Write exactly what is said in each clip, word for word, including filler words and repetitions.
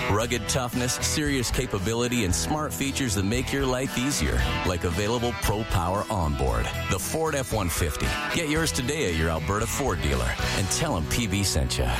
Rugged toughness, serious capability, and smart features that make your life easier, like available Pro Power Onboard, the Ford F one fifty. Get yours today at your Alberta Ford dealer and tell them P B sent you.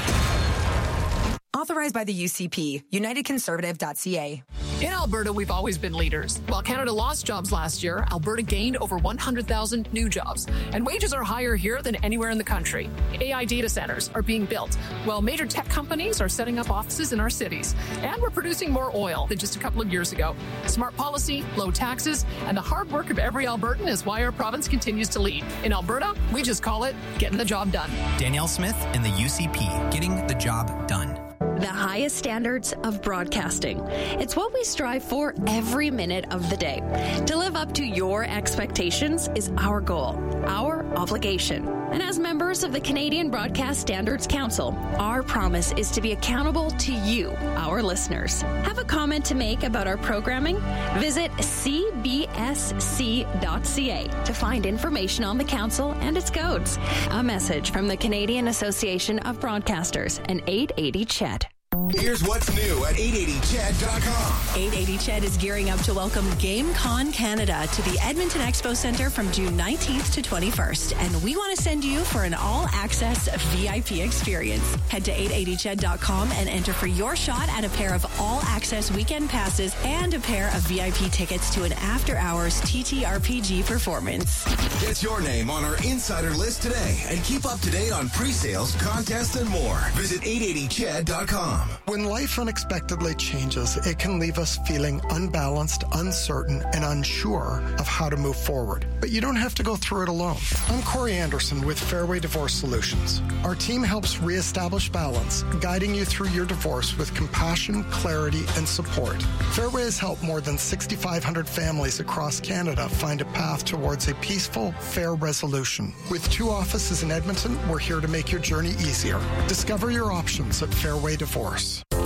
Authorized by the U C P, united conservative dot c a. In Alberta, we've always been leaders. While Canada lost jobs last year, Alberta gained over one hundred thousand new jobs. And wages are higher here than anywhere in the country. A I data centers are being built, while major tech companies are setting up offices in our cities. And we're producing more oil than just a couple of years ago. Smart policy, low taxes, and the hard work of every Albertan is why our province continues to lead. In Alberta, we just call it getting the job done. Danielle Smith and the U C P, getting the job done. The highest standards of broadcasting. It's what we strive for every minute of the day. To live up to your expectations is our goal, our obligation. And as members of the Canadian Broadcast Standards Council, our promise is to be accountable to you, our listeners. Have a comment to make about our programming? Visit c b s c dot c a to find information on the council and its codes. A message from the Canadian Association of Broadcasters and eight eighty C H E D. Here's what's new at eight eighty C H E D dot com. eight eighty C H E D is gearing up to welcome GameCon Canada to the Edmonton Expo Centre from June nineteenth to twenty-first. And we want to send you for an all-access V I P experience. Head to eight eighty C H E D dot com and enter for your shot at a pair of all-access weekend passes and a pair of V I P tickets to an after-hours T T R P G performance. Get your name on our insider list today and keep up to date on pre-sales, contests, and more. Visit eight eighty C H E D dot com. When life unexpectedly changes, it can leave us feeling unbalanced, uncertain, and unsure of how to move forward. But you don't have to go through it alone. I'm Corey Anderson with Fairway Divorce Solutions. Our team helps reestablish balance, guiding you through your divorce with compassion, clarity, and support. Fairway has helped more than six thousand five hundred families across Canada find a path towards a peaceful, fair resolution. With two offices in Edmonton, we're here to make your journey easier. Discover your options at Fairway Divorce.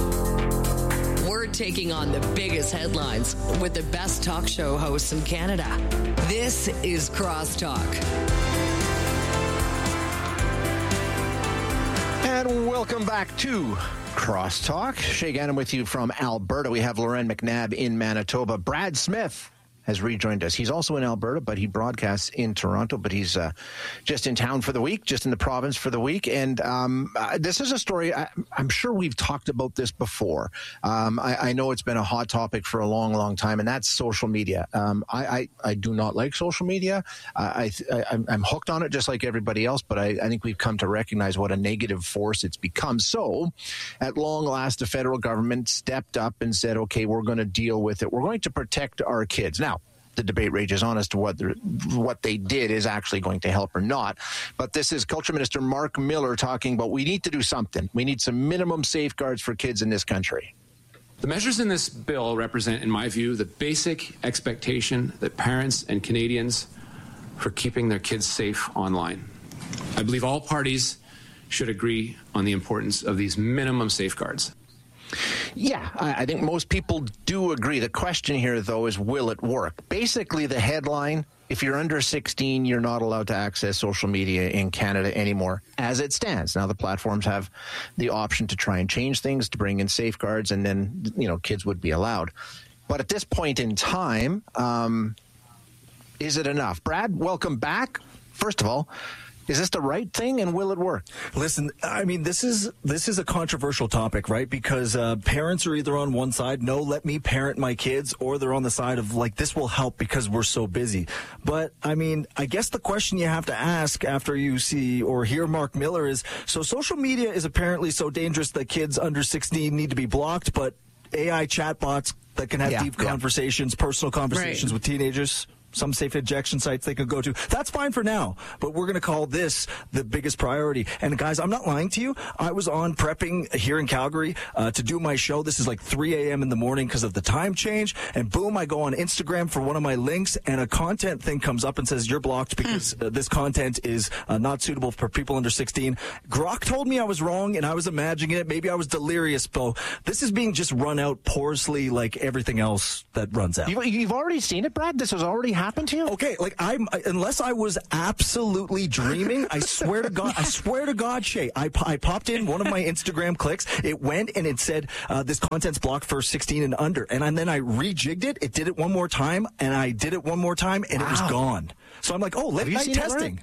We're taking on the biggest headlines with the best talk show hosts in Canada. This is Crosstalk. And welcome back to Crosstalk. Shay Gannon with you from Alberta. We have Lauren McNabb in Manitoba. Brad Smith has rejoined us. He's also in Alberta, but he broadcasts in Toronto, but he's uh, just in town for the week, just in the province for the week. And um, uh, this is a story, I, I'm sure we've talked about this before. Um, I, I know it's been a hot topic for a long, long time, and that's social media. Um, I, I, I do not like social media. I, I, I'm hooked on it just like everybody else, but I, I think we've come to recognize what a negative force it's become. So at long last, the federal government stepped up and said, okay, we're going to deal with it. We're going to protect our kids. Now, the debate rages on as to whether what they did is actually going to help or not. But this is Culture Minister Mark Miller talking about we need to do something. We need some minimum safeguards for kids in this country. The measures in this bill represent, in my view, the basic expectation that parents and Canadians for keeping their kids safe online. I believe all parties should agree on the importance of these minimum safeguards. Yeah, I think most people do agree. The question here, though, is will it work? Basically, the headline, if you're under sixteen, you're not allowed to access social media in Canada anymore, as it stands. Now, the platforms have the option to try and change things, to bring in safeguards, and then, you know, kids would be allowed. But at this point in time, um, is it enough? Brad, welcome back. First of all, is this the right thing, and will it work? Listen, I mean, this is this is a controversial topic, right? Because uh, parents are either on one side, no, let me parent my kids, or they're on the side of, like, this will help because we're so busy. But, I mean, I guess the question you have to ask after you see or hear Mark Miller is, so social media is apparently so dangerous that kids under sixteen need to be blocked, but A I chatbots that can have yeah, deep yeah. conversations, personal conversations right. with teenagers, some safe injection sites they could go to. That's fine for now, but we're going to call this the biggest priority. And guys, I'm not lying to you. I was on prepping here in Calgary uh, to do my show. This is like three a.m. in the morning because of the time change. And boom, I go on Instagram for one of my links, and a content thing comes up and says, you're blocked because uh, this content is uh, not suitable for people under sixteen. Grok told me I was wrong, and I was imagining it. Maybe I was delirious, Bo. This is being just run out porously like everything else that runs out. You've, you've already seen it, Brad? This was already happen to you? Okay, like I'm unless I was absolutely dreaming, I swear to God, I swear to God, Shay, I, I popped in one of my Instagram clicks. It went and it said uh, this content's blocked for sixteen and under, and, and then I rejigged it. It did it one more time, and I did it one more time, and wow. it was gone. So I'm like, oh, late night testing.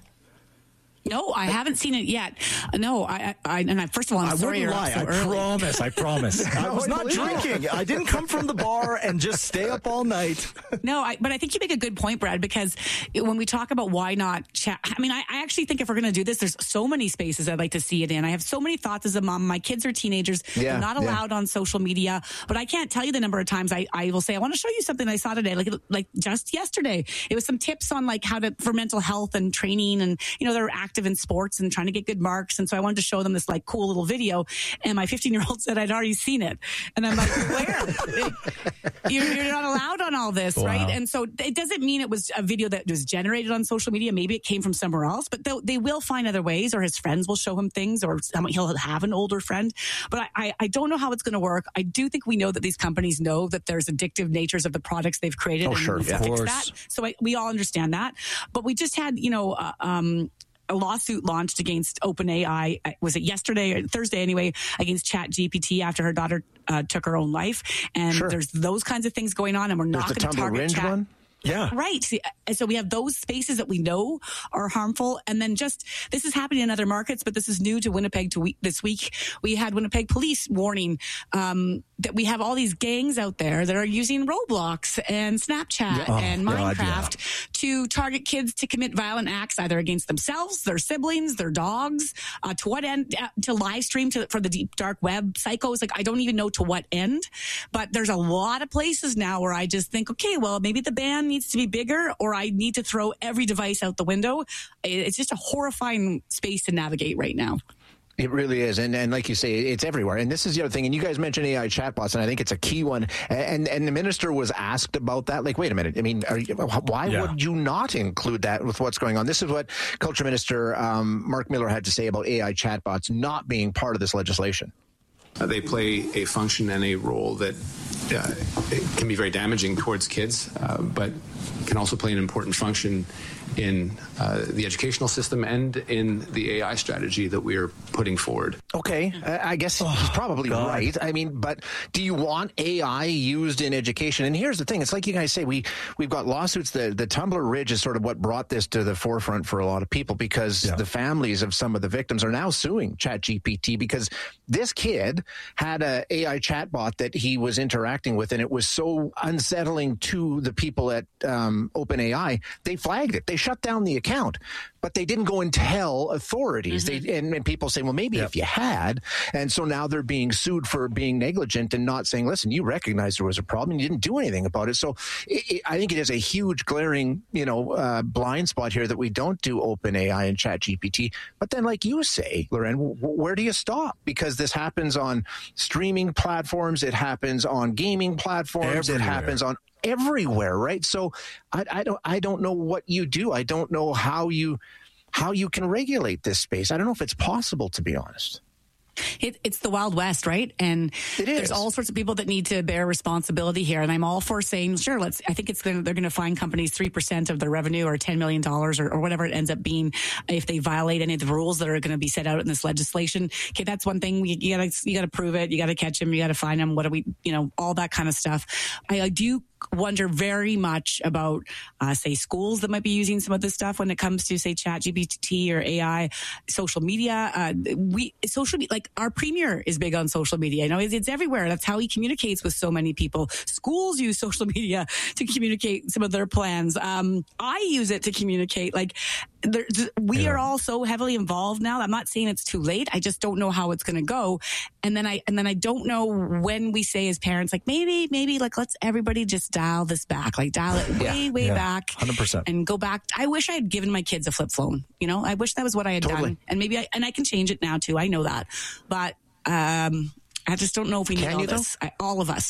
No, I haven't seen it yet. No, I, I and I, first of all, I'm I sorry you're lie. up so I early. promise. I promise. I was not drinking. I didn't come from the bar and just stay up all night. No, I, but I think you make a good point, Brad, because when we talk about why not chat, I mean, I, I actually think if we're going to do this, there's so many spaces I'd like to see it in. I have so many thoughts as a mom. My kids are teenagers. Yeah, They're not allowed yeah. on social media, but I can't tell you the number of times I, I will say, I want to show you something I saw today. Like, like just yesterday, it was some tips on like how to, for mental health and training. And, you know, they're active in sports and trying to get good marks. And so I wanted to show them this like cool little video. And my fifteen year old said I'd already seen it. And I'm like, where? you're, you're not allowed on all this, wow. right? And so it doesn't mean it was a video that was generated on social media. Maybe it came from somewhere else, but they will find other ways, or his friends will show him things, or he'll have an older friend. But I, I, I don't know how it's going to work. I do think we know that these companies know that there's addictive natures of the products they've created. Oh, and sure. we need Yeah. to fix Of that. So I, we all understand that. But we just had, you know, uh, um, a lawsuit launched against OpenAI. Was it yesterday or Thursday anyway, against ChatGPT after her daughter uh, took her own life. And sure. there's those kinds of things going on, and we're not going to target Chat. One? Yeah. Right. See, so we have those spaces that we know are harmful. And then just, this is happening in other markets, but this is new to Winnipeg to we, this week. We had Winnipeg police warning um, that we have all these gangs out there that are using Roblox and Snapchat yeah. oh, and Minecraft God, yeah. to target kids to commit violent acts, either against themselves, their siblings, their dogs, uh, to what end, uh, to live stream to, for the deep dark web psychos. Like, I don't even know to what end, but there's a lot of places now where I just think, okay, well, maybe the ban needs to be bigger, or I need to throw every device out the window. It's just a horrifying space to navigate right now. It really is. And and like you say, it's everywhere. And this is the other thing. And you guys mentioned A I chatbots, and I think it's a key one. And and the minister was asked about that. Like, wait a minute. I mean, are you, why yeah. would you not include that with what's going on? This is what Culture Minister um, Mark Miller had to say about A I chatbots not being part of this legislation. Uh, they play a function and a role that uh, it can be very damaging towards kids, uh, but can also play an important function in uh, the educational system and in the A I strategy that we are putting forward. Okay, I guess oh, he's probably God. right. I mean, but do you want A I used in education? And here's the thing. It's like you guys say, we, we've got lawsuits. The, the Tumblr Ridge is sort of what brought this to the forefront for a lot of people, because yeah. the families of some of the victims are now suing ChatGPT because this kid had a AI chatbot that he was interacting with, and it was so unsettling to the people at um, OpenAI, they flagged it. They shut down the account, but they didn't go and tell authorities. Mm-hmm. They and, and people say, well, maybe yep. if you had. And so now they're being sued for being negligent and not saying, listen, you recognized there was a problem and you didn't do anything about it. So it, it, I think it is a huge glaring, you know, uh, blind spot here that we don't do OpenAI and ChatGPT. But then, like you say, Loren, w- where do you stop? Because this happens on streaming platforms. It happens on gaming platforms. Everywhere. It happens on everywhere, right? So I, I don't I don't know what you do. I don't know how you how you can regulate this space. I don't know if it's possible, to be honest. It, it's the Wild West, right? And there's all sorts of people that need to bear responsibility here. And I'm all for saying, sure, let's, I think it's gonna, they're going to fine companies three percent of their revenue, or ten million dollars, or, or whatever it ends up being, if they violate any of the rules that are going to be set out in this legislation. Okay, that's one thing. You, you gotta, you gotta prove it. You gotta catch them. You gotta find them. What do we, you know, all that kind of stuff. I, I do wonder very much about, uh, say, schools that might be using some of this stuff when it comes to, say, ChatGPT or A I, social media. Uh, we social like our premier is big on social media. You know, it's, it's everywhere. That's how he communicates with so many people. Schools use social media to communicate some of their plans. Um, I use it to communicate. Like, there, we yeah. are all so heavily involved now. I'm not saying it's too late. I just don't know how it's going to go. And then I and then I don't know when we say as parents, like maybe maybe like let's everybody just dial this back, like dial it way, yeah, way yeah, back one hundred percent and go back. I wish I had given my kids a flip phone. You know, I wish that was what I had totally. done. And maybe I, and I can change it now too. I know that. But um, I just don't know if we need all this. I, all of us.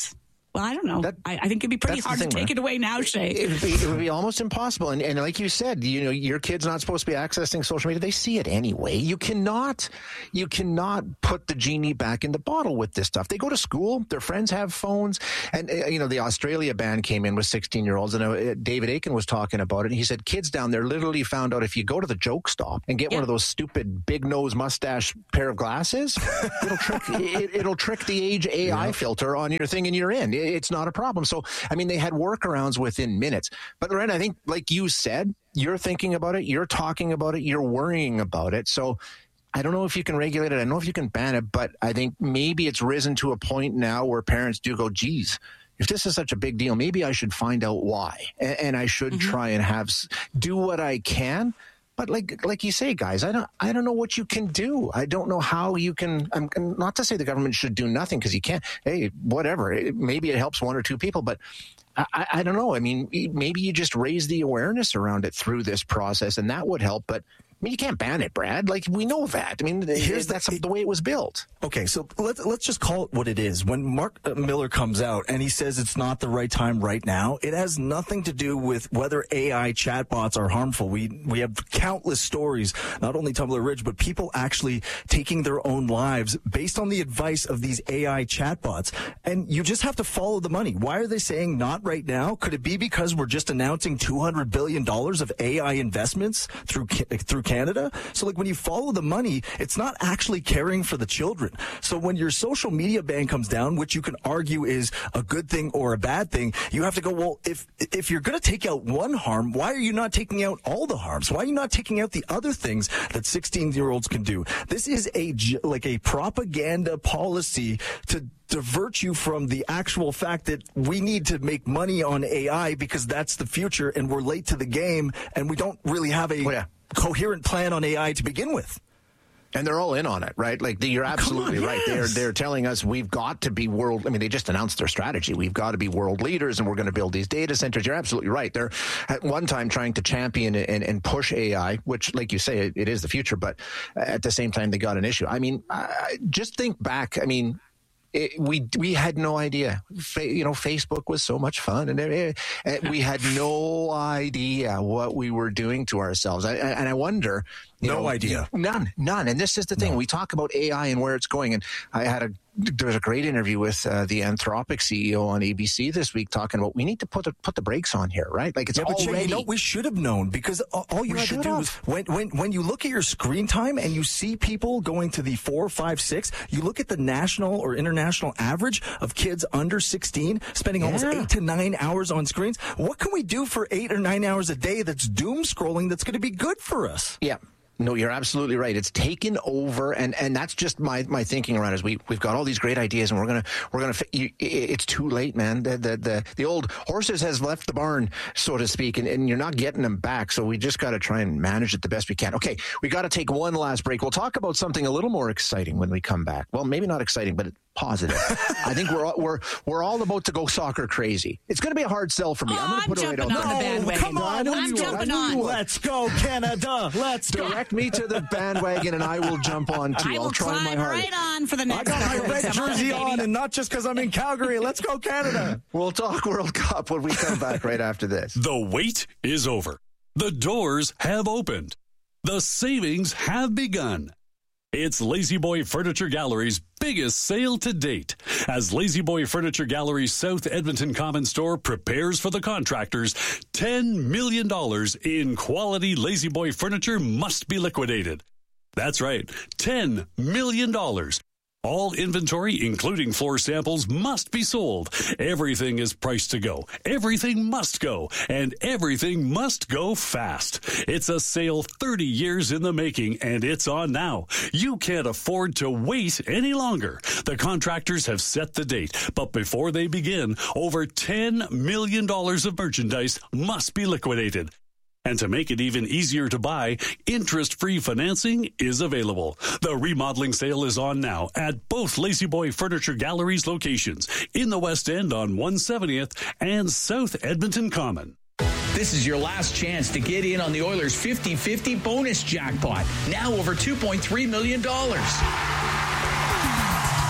Well, I don't know. That, I, I think it'd be pretty hard thing, to take right? it away now, Shay. It would, be, it would be almost impossible. And, and like you said, you know, your kid's not supposed to be accessing social media. They see it anyway. You cannot, you cannot put the genie back in the bottle with this stuff. They go to school. Their friends have phones. And, uh, you know, the Australia ban came in with sixteen-year-olds. And uh, David Aiken was talking about it. And he said kids down there literally found out if you go to the joke stop and get yeah. one of those stupid big nose mustache pair of glasses, it'll trick it, it'll trick the age A I yeah. filter on your thing and you're in. It, it's not a problem. So, I mean, they had workarounds within minutes. But, Lorraine, I think, like you said, you're thinking about it, you're talking about it, you're worrying about it. So I don't know if you can regulate it. I don't know if you can ban it, but I think maybe it's risen to a point now where parents do go, geez, if this is such a big deal, maybe I should find out why. And, and I should mm-hmm. try and have do what I can. But like like you say, guys, I don't I don't know what you can do. I don't know how you can. I'm not to say the government should do nothing because you can't. Hey, whatever. It, maybe it helps one or two people, but I, I don't know. I mean, maybe you just raise the awareness around it through this process, and that would help. But I mean, you can't ban it, Brad. Like, we know that. I mean, Here's that's the, the way it was built. Okay, so let's, let's just call it what it is. When Mark Miller comes out and he says it's not the right time right now, it has nothing to do with whether A I chatbots are harmful. We we have countless stories, not only Tumbler Ridge, but people actually taking their own lives based on the advice of these A I chatbots. And you just have to follow the money. Why are they saying not right now? Could it be because we're just announcing two hundred billion dollars of A I investments through through Canada? So like when you follow the money, it's not actually caring for the children. So when your social media ban comes down, which you can argue is a good thing or a bad thing, you have to go, well, if if you're going to take out one harm, why are you not taking out all the harms? Why are you not taking out the other things that sixteen-year-olds can do? This is a like a propaganda policy to divert you from the actual fact that we need to make money on A I because that's the future and we're late to the game and we don't really have a oh, yeah. coherent plan on A I to begin with. And they're all in on it, right? Like, you're absolutely on, right. Yes. They're they're telling us we've got to be world. I mean, they just announced their strategy. We've got to be world leaders, and we're going to build these data centers. You're absolutely right. They're at one time trying to champion and, and push A I, which, like you say, it, it is the future. But at the same time, they got an issue. I mean, uh, just think back. I mean. It, we we had no idea. Fa- you know, Facebook was so much fun, and it, it, we had no idea what we were doing to ourselves. I, I, and I wonder, you no know, idea, none, none. And this is the thing: no. we talk about A I and where it's going. And I had a there was a great interview with uh, the Anthropic C E O on A B C this week, talking about we need to put the, put the brakes on here, right? Like it's yeah, already. But you know, we should have known because all you we had to do have. was when when when you look at your screen time and you see people going to the four, five, six. You look at the national or international average of kids under sixteen spending yeah. almost eight to nine hours on screens. What can we do for eight or nine hours a day that's doom scrolling that's going to be good for us? Yeah. No, you're absolutely right. It's taken over, and, and that's just my, my thinking around it. Is we we've got all these great ideas, and we're gonna we're gonna. You, it's too late, man. The, the the the old horses has left the barn, so to speak, and, and you're not getting them back. So we just got to try and manage it the best we can. Okay, we got to take one last break. We'll talk about something a little more exciting when we come back. Well, maybe not exciting, but positive. I think we're we're we're all about to go soccer crazy. It's going to be a hard sell for me. Oh, I'm going to put I'm it right on out the there. bandwagon. Come on, I'm jumping on. Let's go, Canada. Let's go. Direct me to the bandwagon, and I will jump on too. I will I'll try climb my hard. right on for the next. I got my red jersey on, and not just because I'm in Calgary. Let's go, Canada. We'll talk World Cup when we come back right after this. The wait is over. The doors have opened. The savings have begun. It's La-Z-Boy Furniture Gallery's biggest sale to date, as La-Z-Boy Furniture Gallery's South Edmonton Common Store prepares for the contractors. ten million dollars in quality La-Z-Boy furniture must be liquidated. That's right, ten million dollars. All inventory, including floor samples, must be sold. Everything is priced to go. Everything must go. And everything must go fast. It's a sale thirty years in the making, and it's on now. You can't afford to wait any longer. The contractors have set the date, but before they begin, over ten million dollars of merchandise must be liquidated. And to make it even easier to buy, interest-free financing is available. The remodeling sale is on now at both La-Z-Boy Furniture Gallery's locations in the West End on one seventieth and South Edmonton Common. This is your last chance to get in on the Oilers' fifty-fifty bonus jackpot, now over two point three million dollars. Imagine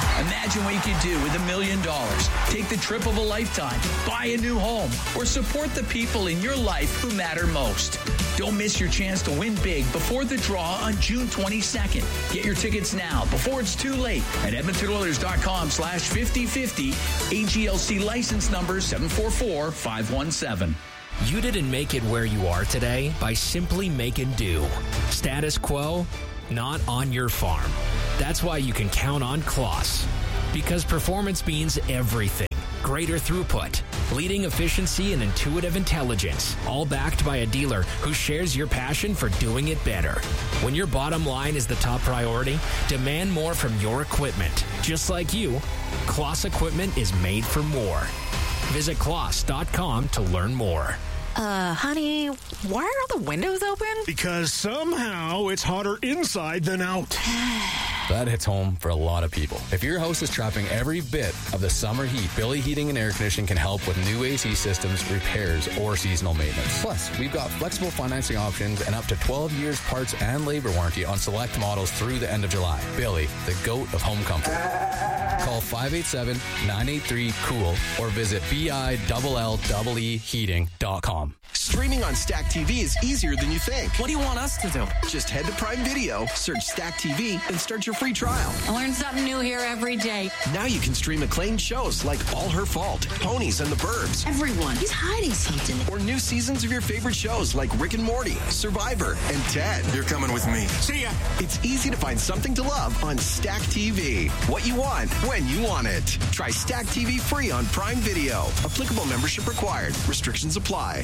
Imagine what you could do with a million dollars. Take the trip of a lifetime, buy a new home, or support the people in your life who matter most. Don't miss your chance to win big before the draw on June twenty-second. Get your tickets now before it's too late at edmonton oilers dot com slash fifty fifty. A G L C license number seven four four five one seven. You didn't make it where you are today by simply making do. Status quo, not on your farm. That's why you can count on Kloss. Because performance means everything. Greater throughput, leading efficiency, and intuitive intelligence, all backed by a dealer who shares your passion for doing it better. When your bottom line is the top priority, demand more from your equipment. Just like you, Kloss equipment is made for more. Visit kloss dot com to learn more. Uh, honey, why are all the windows open? Because somehow it's hotter inside than out. That hits home for a lot of people. If your house is trapping every bit of the summer heat, Billy Heating and Air Conditioning can help with new A C systems, repairs, or seasonal maintenance. Plus, we've got flexible financing options and up to twelve years parts and labor warranty on select models through the end of July. Billy, the GOAT of home comfort. Call five eight seven, nine eight three, COOL or visit B I L L E E heating dot com. Streaming on Stack T V is easier than you think. What do you want us to do? Just head to Prime Video, search Stack T V, and start your free trial. I learn something new here every day. Now you can stream acclaimed shows like All Her Fault, Ponies and the Burbs. Everyone, he's hiding something. Or new seasons of your favorite shows like Rick and Morty, Survivor, and Ted. You're coming with me. See ya. It's easy to find something to love on Stack T V. What you want, when you want it. Try Stack T V free on Prime Video. Applicable membership required. Restrictions apply.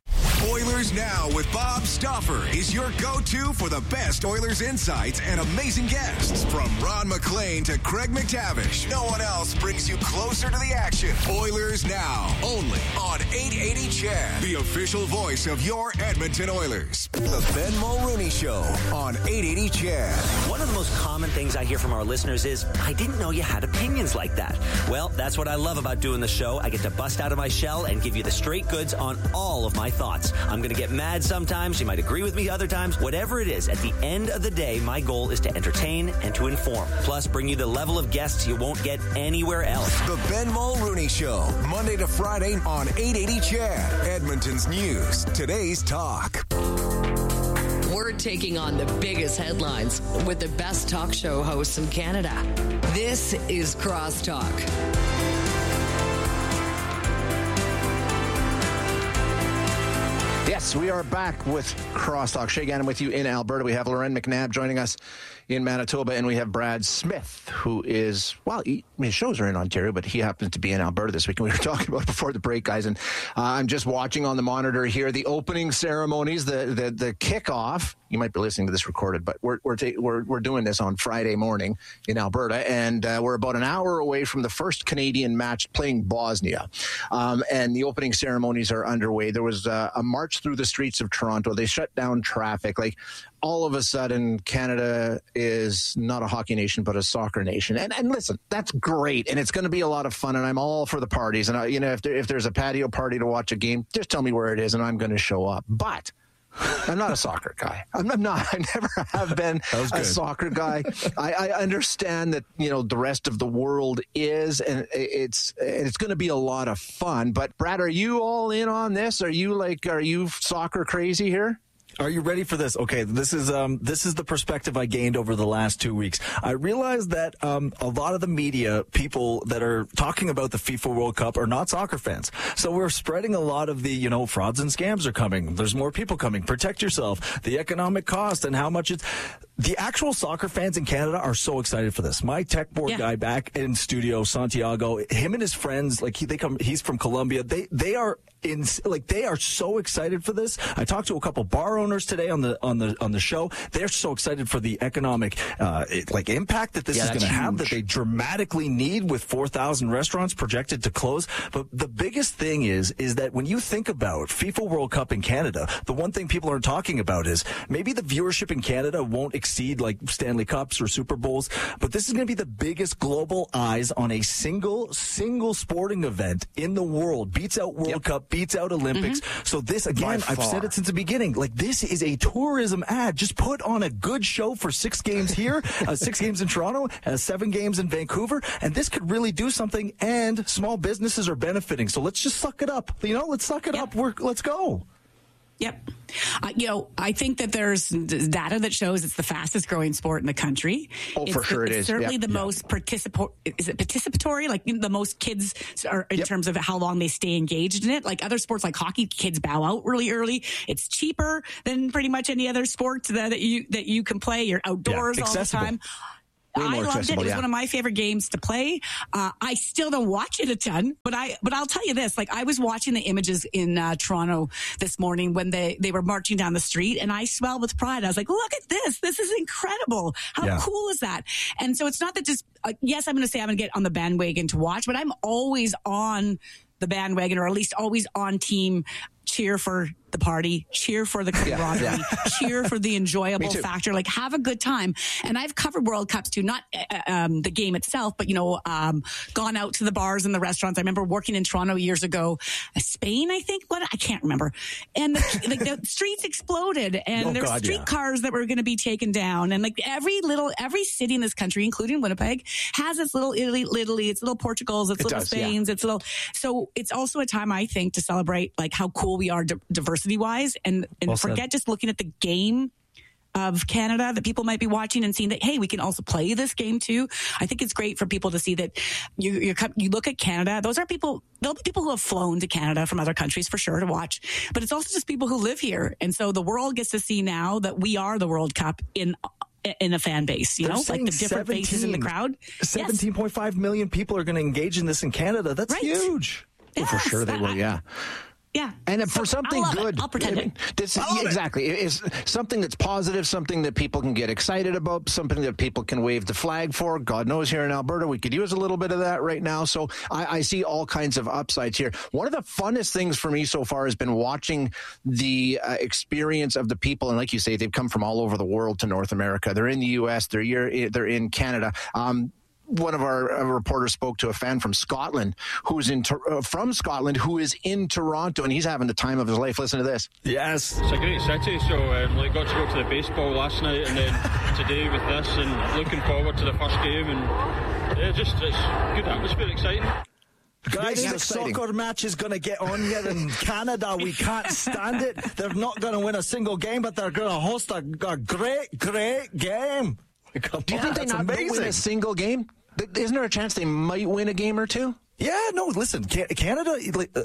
Oilers Now with Bob Stauffer is your go-to for the best Oilers insights and amazing guests. From Ron McLean to Craig McTavish, no one else brings you closer to the action. Oilers Now, only on eight eighty C H E D, the official voice of your Edmonton Oilers. The Ben Mulrooney Show on eight eighty C H E D. One of the most common things I hear from our listeners is, I didn't know you had opinions like that. Well, that's what I love about doing the show. I get to bust out of my shell and give you the straight goods on all of my thoughts. I'm going to get mad sometimes. You might agree with me other times. Whatever it is, at the end of the day, my goal is to entertain and to inform. Plus, bring you the level of guests you won't get anywhere else. The Ben Mulrooney Show, Monday to Friday on eight eighty C H E D. Edmonton's news, today's talk. We're taking on the biggest headlines with the best talk show hosts in Canada. This is Crosstalk. Yes, we are back with Crosstalk. Shay Gannon with you in Alberta. We have Loren McNabb joining us in Manitoba, and we have Brad Smith, who is, well, he, his shows are in Ontario, but he happens to be in Alberta this week. And we were talking about it before the break, guys, and uh, I'm just watching on the monitor here the opening ceremonies, the the, the kickoff. You might be listening to this recorded, but we're we're, ta- we're, we're doing this on Friday morning in Alberta, and uh, we're about an hour away from the first Canadian match playing Bosnia. Um, and the opening ceremonies are underway. There was uh, a march through the streets of Toronto. They shut down traffic. Like, all of a sudden, Canada is not a hockey nation, but a soccer nation. And, and listen, that's great, and it's going to be a lot of fun, and I'm all for the parties. And, I, you know, if, there, if there's a patio party to watch a game, just tell me where it is, and I'm going to show up. But I'm not a soccer guy. I'm, I'm not. I never have been a soccer guy. I, I understand that, you know, the rest of the world is, and it's it's going to be a lot of fun. But Brad, are you all in on this? Are you like, are you soccer crazy here? Are you ready for this? Okay, this is um, this is the perspective I gained over the last two weeks. I realized that um, a lot of the media, people that are talking about the FIFA World Cup, are not soccer fans. So we're spreading a lot of the, you know, frauds and scams are coming. There's more people coming. Protect yourself. The economic cost and how much it's... The actual soccer fans in Canada are so excited for this. My tech board yeah. guy back in studio, Santiago, him and his friends, like he, they come, he's from Colombia. They they are in like they are so excited for this. I talked to a couple bar owners today on the on the on the show. They're so excited for the economic uh, like impact that this yeah, is going to have, that they dramatically need with four thousand restaurants projected to close. But the biggest thing is is that when you think about FIFA World Cup in Canada, the one thing people aren't talking about is maybe the viewership in Canada won't exceed like Stanley Cups or Super Bowls, but this is going to be the biggest global eyes on a single, single sporting event in the world. Beats out World yep. Cup, beats out Olympics. Mm-hmm. So this, again, I've said it since the beginning, like this is a tourism ad. Just put on a good show for six games here, uh, six games in Toronto, uh, seven games in Vancouver, and this could really do something, and small businesses are benefiting. So let's just suck it up. You know, let's suck it yep. up. We're, let's go. Yep. Uh, you know, I think that there's data that shows it's the fastest growing sport in the country. Oh, it's for sure the, it it's is. certainly yep. the yep. most participatory. Is it participatory? Like the most kids are in yep. terms of how long they stay engaged in it. Like other sports like hockey, kids bow out really early. It's cheaper than pretty much any other sport that you, that you can play. You're outdoors yeah, all the time. I loved it. It was yeah. one of my favorite games to play. Uh, I still don't watch it a ton, but I, but I'll tell you this, like I was watching the images in uh, Toronto this morning when they, they were marching down the street, and I swelled with pride. I was like, look at this. This is incredible. How yeah. cool is that? And so it's not that just, uh, yes, I'm going to say I'm going to get on the bandwagon to watch, but I'm always on the bandwagon, or at least always on team cheer for the party, cheer for the camaraderie, yeah, yeah. cheer for the enjoyable factor, like have a good time. And I've covered World Cups too, not uh, um, the game itself, but, you know, um, gone out to the bars and the restaurants. I remember working in Toronto years ago, Spain, I think, what I can't remember. And the, like the streets exploded, and oh, there's God, streetcars yeah. that were going to be taken down. And like every little, every city in this country, including Winnipeg, has its little Italy, Italy, its little Portugals, its it little does, Spains, yeah. its little. So it's also a time, I think, to celebrate like how cool we are di- diversity wise, and, and well forget just looking at the game of Canada that people might be watching and seeing that, hey, we can also play this game too. I think it's great for people to see that you you you look at Canada. Those are people, there'll be people who have flown to Canada from other countries for sure to watch, but it's also just people who live here. And so the world gets to see now that we are the World Cup in in a fan base, you They're know, like the different faces in the crowd. seventeen point five yes. million people are going to engage in this in Canada. That's right. huge. Yes, oh, for sure they will, yeah. Yeah. And so for something I'll good. It. I'll pretend it. This, exactly. It is something that's positive, something that people can get excited about, something that people can wave the flag for. God knows here in Alberta, we could use a little bit of that right now. So I, I see all kinds of upsides here. One of the funnest things for me so far has been watching the uh, experience of the people. And like you say, they've come from all over the world to North America. They're in the U S, they're here, they're in Canada. Um, One of our uh, reporters spoke to a fan from Scotland who's in uh, from Scotland who is in Toronto, and he's having the time of his life. Listen to this. Yes, it's a great city. So um, like got to go to the baseball last night, and then today with this, and looking forward to the first game, and yeah, just it's good atmosphere, exciting. Guys, the soccer match is going to get on here in Canada. We can't stand it. They're not going to win a single game, but they're going to host a, a great, great game. Do you think they not win a single game? Isn't there a chance they might win a game or two? Yeah, no, listen, Canada,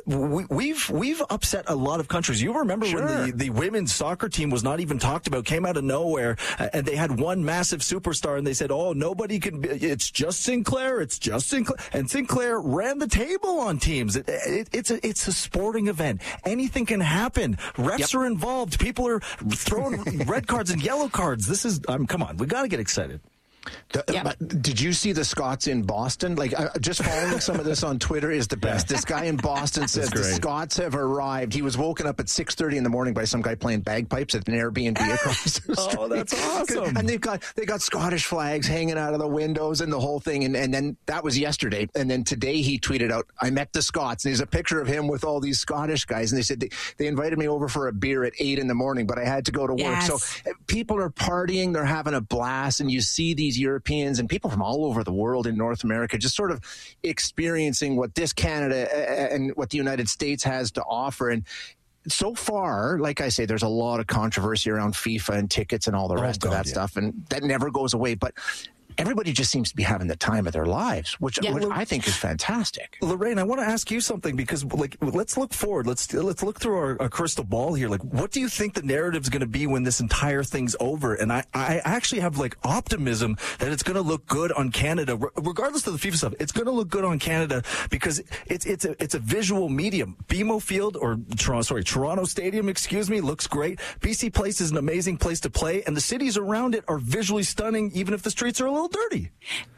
we've we've upset a lot of countries. You remember sure. when the, the women's soccer team was not even talked about, came out of nowhere, and they had one massive superstar, and they said, oh, nobody can be, it's just Sinclair, it's just Sinclair. And Sinclair ran the table on teams. It, it, it's, a, it's a sporting event. Anything can happen. Refs yep. are involved. People are throwing red cards and yellow cards. This is, um, come on, we got to get excited. The, yep. uh, did you see the Scots in Boston? Like, uh, just following some of this on Twitter is the best. This guy in Boston says the Scots have arrived. He was woken up at six thirty in the morning by some guy playing bagpipes at an Airbnb across the street. Oh, that's awesome. And they've got they got Scottish flags hanging out of the windows and the whole thing. And, and then that was yesterday. And then today he tweeted out, I met the Scots. And there's a picture of him with all these Scottish guys. And they said they, they invited me over for a beer at eight in the morning, but I had to go to yes. work. So people are partying. They're having a blast. And you see these Europeans and people from all over the world in North America just sort of experiencing what this Canada and what the United States has to offer. And so far, like I say, there's a lot of controversy around FIFA and tickets and all the rest oh, God, of that yeah. stuff, and that never goes away. But everybody just seems to be having the time of their lives, which, yeah, which I think is fantastic. Lorraine, I want to ask you something, because like, let's look forward. Let's let's look through our, our crystal ball here. Like, what do you think the narrative is going to be when this entire thing's over? And I, I actually have like optimism that it's going to look good on Canada, regardless of the FIFA stuff. It's going to look good on Canada because it's it's a it's a visual medium. B M O Field or Toronto, sorry, Toronto Stadium, excuse me, looks great. B C Place is an amazing place to play, and the cities around it are visually stunning, even if the streets are a little dirty.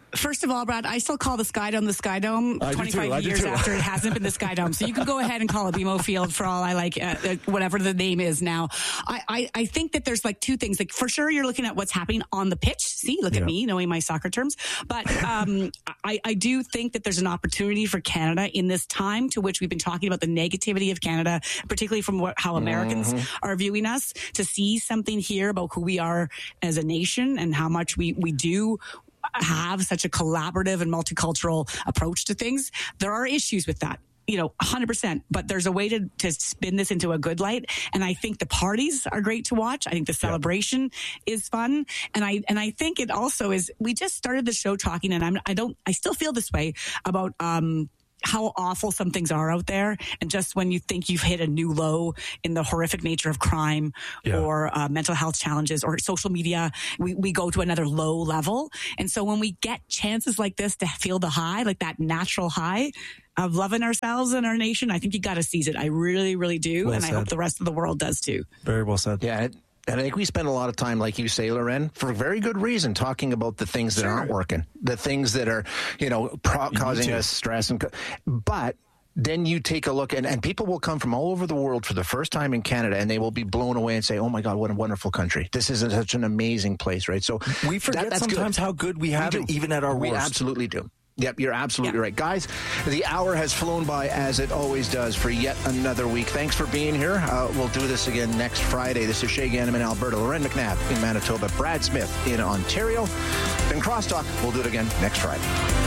First of all, Brad, I still call the Sky Dome the Sky Dome I do twenty-five too, I do years too. after it hasn't been the Sky Dome. So you can go ahead and call it B M O Field for all I like, uh, uh, whatever the name is now. I, I, I think that there's like two things. Like for sure, you're looking at what's happening on the pitch. See, look Yeah. at me knowing my soccer terms. But um, I, I do think that there's an opportunity for Canada in this time to which we've been talking about the negativity of Canada, particularly from what, how Americans Mm-hmm. are viewing us, to see something here about who we are as a nation and how much we, we do have such a collaborative and multicultural approach to things. There are issues with that, you know, one hundred percent, but there's a way to, to spin this into a good light. And I think the parties are great to watch. I think the celebration yeah. is fun. And I, and I think it also is, we just started the show talking, and I'm, I don't, I still feel this way about, um, how awful some things are out there. And just when you think you've hit a new low in the horrific nature of crime yeah. or uh, mental health challenges or social media, we, we go to another low level. And so when we get chances like this to feel the high, like that natural high of loving ourselves and our nation, I think you got to seize it. I really, really do. Well and said. I hope the rest of the world does too. Very well said. Yeah. It- And I think we spend a lot of time, like you say, Loren, for a very good reason, talking about the things that sure. aren't working, the things that are, you know, pro- causing us stress. And co- but then you take a look, and, and people will come from all over the world for the first time in Canada, and they will be blown away and say, oh, my God, what a wonderful country. This is a, such an amazing place, right? So we forget that, sometimes good. how good we have we it, even at our we worst. We absolutely do. Yep, you're absolutely yeah. right. Guys, the hour has flown by as it always does for yet another week. Thanks for being here. Uh, we'll do this again next Friday. This is Shay Ganem in Alberta, Loren McNabb in Manitoba, Brad Smith in Ontario. Then Crosstalk, we'll do it again next Friday.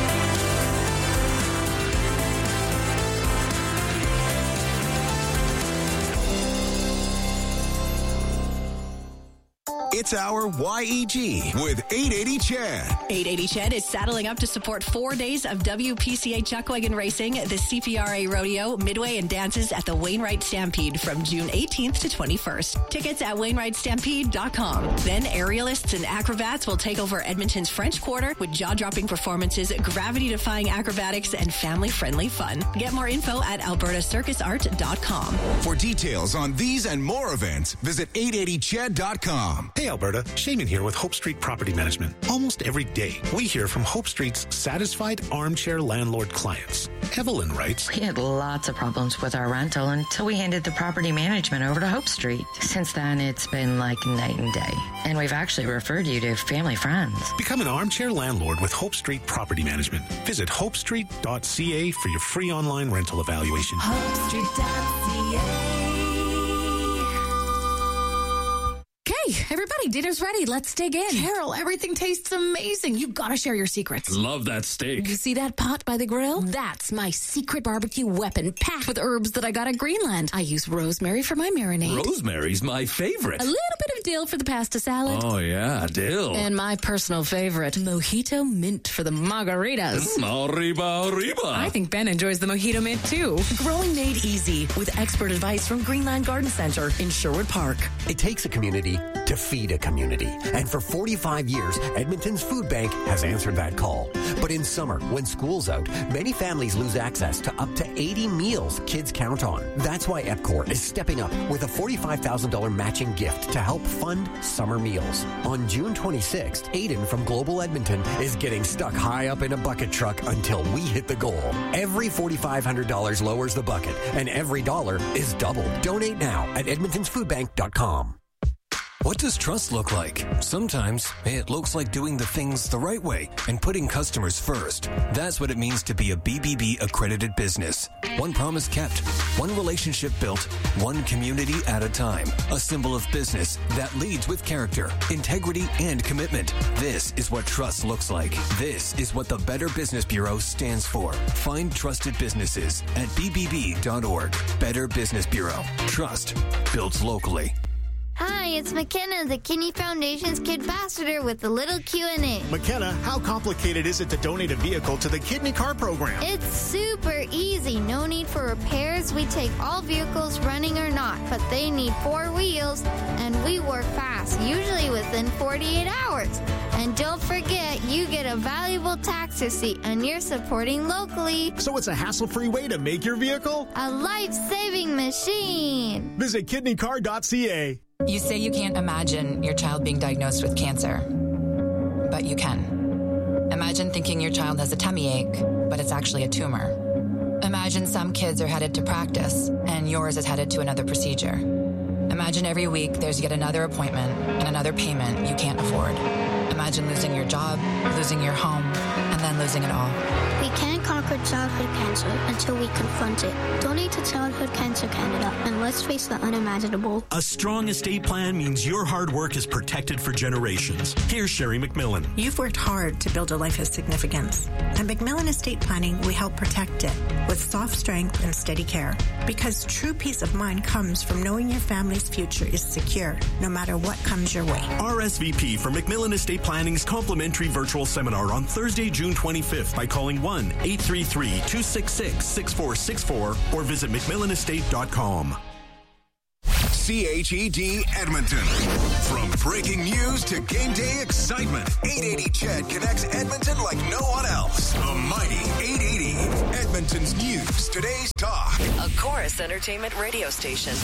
It's our Y E G with eight eighty Chad. eight eighty Chad is saddling up to support four days of W P C A Chuckwagon Racing, the C P R A Rodeo, Midway, and dances at the Wainwright Stampede from June eighteenth to twenty-first. Tickets at wainwright stampede dot com. Then aerialists and acrobats will take over Edmonton's French Quarter with jaw-dropping performances, gravity-defying acrobatics, and family-friendly fun. Get more info at alberta circus art dot com. For details on these and more events, visit eight eighty chad dot com. Hey Alberta, Shaman here with Hope Street Property Management. Almost every day, we hear from Hope Street's satisfied armchair landlord clients. Evelyn writes, We had lots of problems with our rental until we handed the property management over to Hope Street. Since then, it's been like night and day. And we've actually referred you to family friends. Become an armchair landlord with Hope Street Property Management. Visit hope street dot c a for your free online rental evaluation. hope street dot c a. Okay, everybody, dinner's ready. Let's dig in. Carol, everything tastes amazing. You've got to share your secrets. Love that steak. You see that pot by the grill? That's my secret barbecue weapon, packed with herbs that I got at Greenland. I use rosemary for my marinade. Rosemary's my favorite. A little bit of dill for the pasta salad. Oh, yeah, dill. And my personal favorite, mojito mint for the margaritas. Mm, arriba, arriba. I think Ben enjoys the mojito mint, too. Growing made easy with expert advice from Greenland Garden Center in Sherwood Park. It takes a community to feed a community. And for forty-five years, Edmonton's Food Bank has answered that call. But in summer, when school's out, many families lose access to up to eighty meals kids count on. That's why EPCOR is stepping up with a forty-five thousand dollars matching gift to help fund summer meals. On June twenty-sixth, Aiden from Global Edmonton is getting stuck high up in a bucket truck until we hit the goal. Every four thousand five hundred dollars lowers the bucket, and every dollar is doubled. Donate now at edmontons food bank dot com. What does trust look like? Sometimes it looks like doing the things the right way and putting customers first. That's what it means to be a B B B accredited business. One promise kept, one relationship built, one community at a time. A symbol of business that leads with character, integrity, and commitment. This is what trust looks like. This is what the Better Business Bureau stands for. Find trusted businesses at b b b dot org. Better Business Bureau. Trust built locally. Hi, it's McKenna, the Kinney Foundation's Kid Ambassador with a little Q and A. McKenna, how complicated is it to donate a vehicle to the Kidney Car Program? It's super easy. No need for repairs. We take all vehicles running or not, but they need four wheels, and we work fast, usually within forty-eight hours. And don't forget, you get a valuable tax receipt, and you're supporting locally. So it's a hassle-free way to make your vehicle a life-saving machine. Visit kidney car dot c a. You say you can't imagine your child being diagnosed with cancer, but you can. Imagine thinking your child has a tummy ache, but it's actually a tumor. Imagine some kids are headed to practice, and yours is headed to another procedure. Imagine every week there's yet another appointment and another payment you can't afford. Imagine losing your job, losing your home, and then losing it all. We can't conquer childhood cancer until we confront it. Donate to Childhood Cancer Canada, and let's face the unimaginable. A strong estate plan means your hard work is protected for generations. Here's Sherry McMillan. You've worked hard to build a life of significance. At McMillan Estate Planning, we help protect it with soft strength and steady care. Because true peace of mind comes from knowing your family's future is secure, no matter what comes your way. R S V P for McMillan Estate Planning's complimentary virtual seminar on Thursday, June twenty-fifth by calling one eight three three, two six six, six four six four or visit mcmillan estate dot com. C H E D Edmonton. From breaking news to game day excitement, eight eighty C H E D connects Edmonton like no one else. The mighty eight eighty. Edmonton's news, today's talk. A Chorus Entertainment radio station.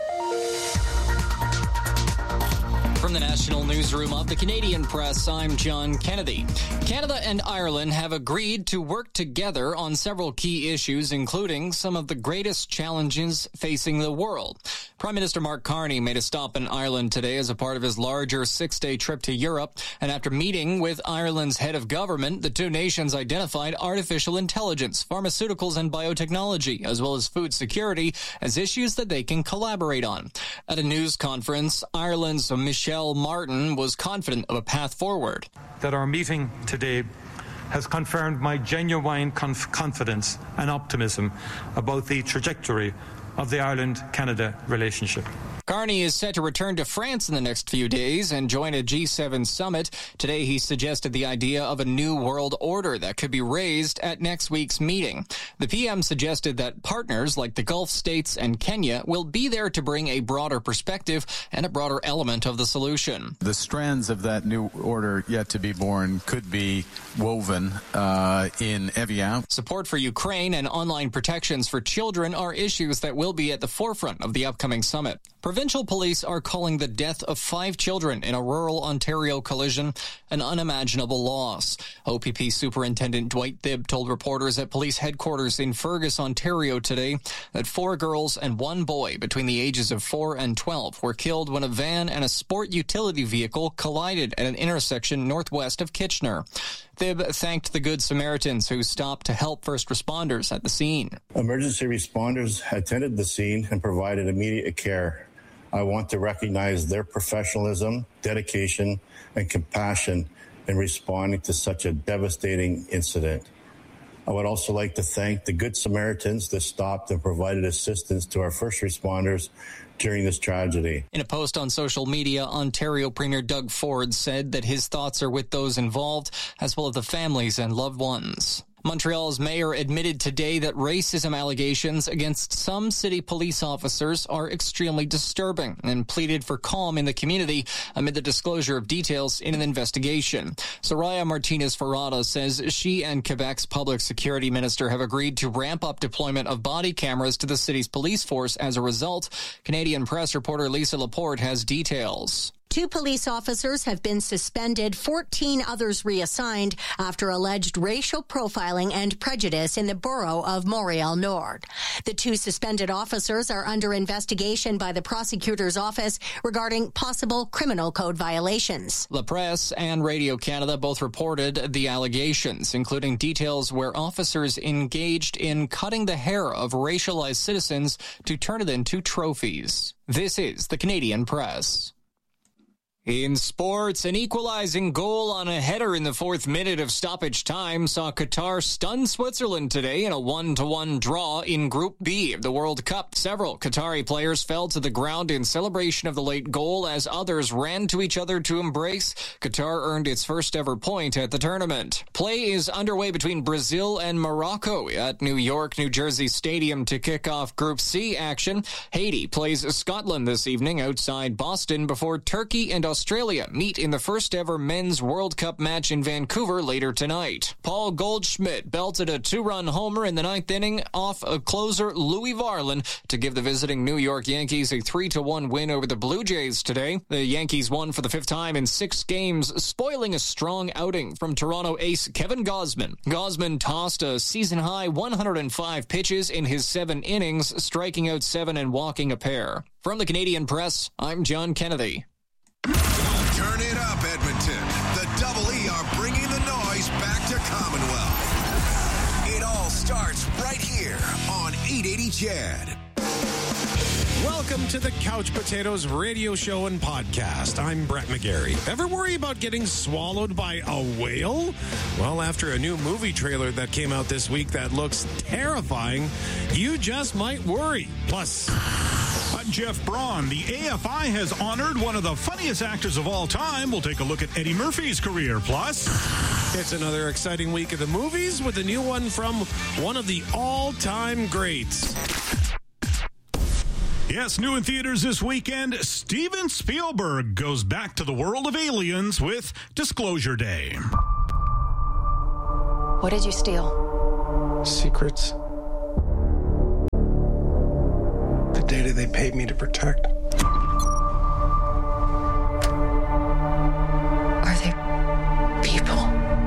From the National Newsroom of the Canadian Press, I'm John Kennedy. Canada and Ireland have agreed to work together on several key issues, including some of the greatest challenges facing the world. Prime Minister Mark Carney made a stop in Ireland today as a part of his larger six-day trip to Europe. And after meeting with Ireland's head of government, the two nations identified artificial intelligence, pharmaceuticals and biotechnology, as well as food security, as issues that they can collaborate on. At a news conference, Ireland's Michelle Martin was confident of a path forward. That our meeting today has confirmed my genuine conf- confidence and optimism about the trajectory of the Ireland-Canada relationship. Carney is set to return to France in the next few days and join a G seven summit. Today, he suggested the idea of a new world order that could be raised at next week's meeting. The P M suggested that partners like the Gulf states and Kenya will be there to bring a broader perspective and a broader element of the solution. The strands of that new order yet to be born could be woven uh, in Evian. Support for Ukraine and online protections for children are issues that will be at the forefront of the upcoming summit. Provincial police are calling the death of five children in a rural Ontario collision an unimaginable loss. O P P Superintendent Dwight Thibb told reporters at police headquarters in Fergus, Ontario today that four girls and one boy between the ages of four and twelve were killed when a van and a sport utility vehicle collided at an intersection northwest of Kitchener. Thibb thanked the Good Samaritans who stopped to help first responders at the scene. Emergency responders attended the scene and provided immediate care. I want to recognize their professionalism, dedication, and compassion in responding to such a devastating incident. I would also like to thank the Good Samaritans that stopped and provided assistance to our first responders during this tragedy. In a post on social media, Ontario Premier Doug Ford said that his thoughts are with those involved, as well as the families and loved ones. Montreal's mayor admitted today that racism allegations against some city police officers are extremely disturbing and pleaded for calm in the community amid the disclosure of details in an investigation. Soraya Martinez-Ferrada says she and Quebec's public security minister have agreed to ramp up deployment of body cameras to the city's police force as a result. Canadian Press reporter Lisa Laporte has details. Two police officers have been suspended, fourteen others reassigned after alleged racial profiling and prejudice in the borough of Montreal Nord. The two suspended officers are under investigation by the prosecutor's office regarding possible criminal code violations. La Presse and Radio Canada both reported the allegations, including details where officers engaged in cutting the hair of racialized citizens to turn it into trophies. This is the Canadian Press. In sports, an equalizing goal on a header in the fourth minute of stoppage time saw Qatar stun Switzerland today in a one to one draw in Group B of the World Cup. Several Qatari players fell to the ground in celebration of the late goal as others ran to each other to embrace. Qatar earned its first ever point at the tournament. Play is underway between Brazil and Morocco at New York, New Jersey Stadium to kick off Group C action. Haiti plays Scotland this evening outside Boston before Turkey and Australia meet in the first ever men's World Cup match in Vancouver later tonight. Paul Goldschmidt belted a two-run homer in the ninth inning off a closer Louis Varland to give the visiting New York Yankees a three to one win over the Blue Jays today. The Yankees won for the fifth time in six games, spoiling a strong outing from Toronto ace Kevin Gausman. Gausman tossed a season-high one hundred five pitches in his seven innings, striking out seven and walking a pair. From the Canadian Press, I'm John Kennedy. Turn it up, Edmonton. The Double E are bringing the noise back to Commonwealth. It all starts right here on eight eighty C H E D. Welcome to the Couch Potatoes radio show and podcast. I'm Brett McGarry. Ever worry about getting swallowed by a whale? Well, after a new movie trailer that came out this week that looks terrifying, you just might worry. Plus, I'm Jeff Braun. The A F I has honored one of the funniest actors of all time. We'll take a look at Eddie Murphy's career. Plus, it's another exciting week of the movies with a new one from one of the all-time greats. Yes, new in theaters this weekend, Steven Spielberg goes back to the world of aliens with Disclosure Day. What did you steal? Secrets. The data they paid me to protect. Are they people?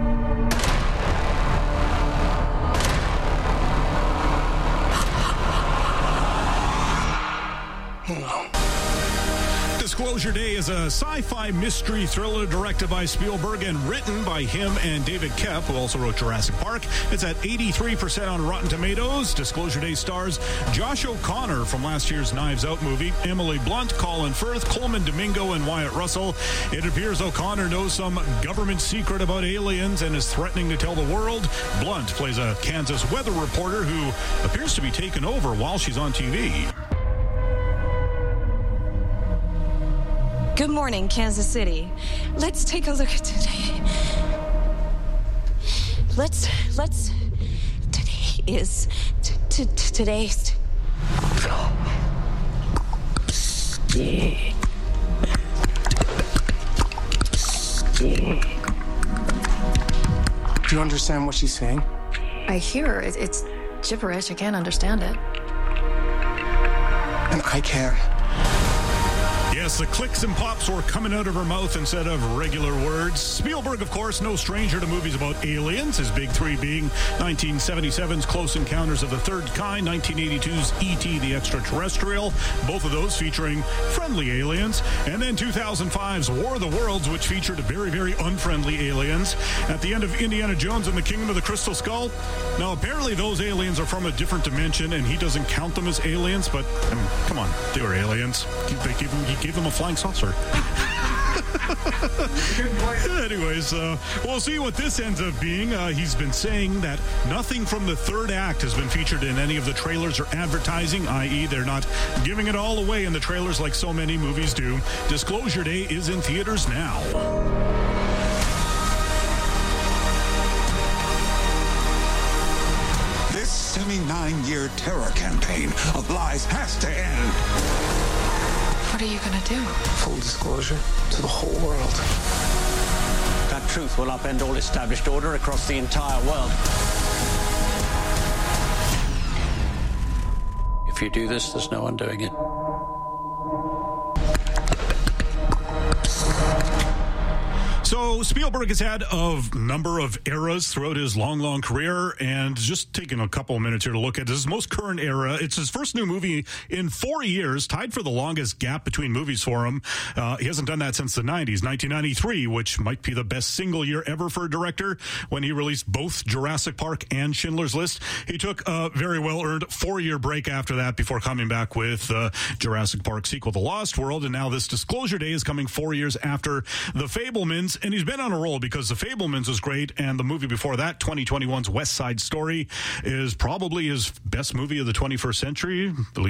Disclosure Day is a sci-fi mystery thriller directed by Spielberg and written by him and David Koepp, who also wrote Jurassic Park. It's at eighty-three percent on Rotten Tomatoes. Disclosure Day stars Josh O'Connor from last year's Knives Out movie, Emily Blunt, Colin Firth, Coleman Domingo, and Wyatt Russell. It appears O'Connor knows some government secret about aliens and is threatening to tell the world. Blunt plays a Kansas weather reporter who appears to be taken over while she's on T V. Good morning, Kansas City. Let's take a look at today. Let's, let's, today is, t- t- t- today's. Do you understand what she's saying? I hear her. It, it's gibberish. I can't understand it. And I can. Yes, the clicks and pops were coming out of her mouth instead of regular words. Spielberg, of course, no stranger to movies about aliens, his big three being nineteen seventy-seven's Close Encounters of the Third Kind, nineteen eighty-two's E T the Extraterrestrial, both of those featuring friendly aliens, and then two thousand five's War of the Worlds, which featured very, very unfriendly aliens. At the end of Indiana Jones and the Kingdom of the Crystal Skull, now apparently those aliens are from a different dimension, and he doesn't count them as aliens, but, I mean, come on, they were aliens. They gave them, he gave them a flying saucer. Anyways, uh, we'll see what this ends up being. Uh, he's been saying that nothing from the third act has been featured in any of the trailers or advertising, that is they're not giving it all away in the trailers like so many movies do. Disclosure Day is in theaters now. This seventy-nine-year terror campaign of lies has to end. What are you going to do? Full disclosure to the whole world. That truth will upend all established order across the entire world. If you do this, there's no undoing it. So Spielberg has had a number of eras throughout his long, long career, and just taking a couple of minutes here to look at his most current era. It's his first new movie in four years, tied for the longest gap between movies for him. Uh, he hasn't done that since the nineties, nineteen ninety-three, which might be the best single year ever for a director when he released both Jurassic Park and Schindler's List. He took a very well-earned four-year break after that before coming back with uh, Jurassic Park sequel, The Lost World, and now this Disclosure Day is coming four years after The Fabelmans. And he's been on a roll because The Fabelmans is great, and the movie before that, twenty twenty-one's West Side Story, is probably his best movie of the twenty-first century, at least